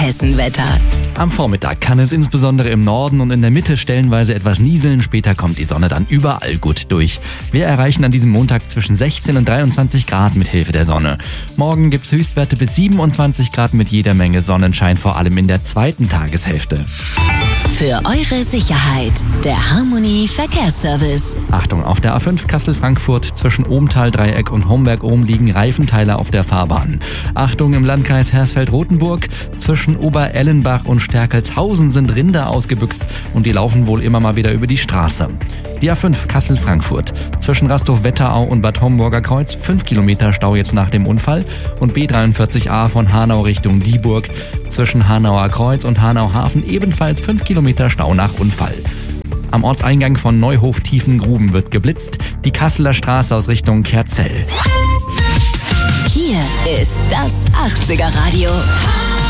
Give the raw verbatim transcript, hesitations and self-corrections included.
Hessenwetter. Am Vormittag kann es insbesondere im Norden und in der Mitte stellenweise etwas nieseln. Später kommt die Sonne dann überall gut durch. Wir erreichen an diesem Montag zwischen sechzehn und dreiundzwanzig Grad mit Hilfe der Sonne. Morgen gibt's Höchstwerte bis siebenundzwanzig Grad mit jeder Menge Sonnenschein, vor allem in der zweiten Tageshälfte. Für eure Sicherheit, der Harmony Verkehrsservice. Achtung, auf der A fünf Kassel-Frankfurt zwischen Ohmtal-Dreieck und Homberg-Ohm liegen Reifenteile auf der Fahrbahn. Achtung, im Landkreis Hersfeld-Rotenburg zwischen Oberellenbach und Stärkelshausen sind Rinder ausgebüxt und die laufen wohl immer mal wieder über die Straße. Die A fünf Kassel-Frankfurt zwischen Rastow-Wetterau und Bad Homburger Kreuz fünf Kilometer Stau jetzt nach dem Unfall und B dreiundvierzig A von Hanau Richtung Dieburg zwischen Hanauer Kreuz und Hanau Hafen ebenfalls fünf Kilometer Stau nach Unfall. Am Ortseingang von Neuhof-Tiefengruben wird geblitzt, die Kasseler Straße aus Richtung Kerzell. Hier ist das achtziger Radio.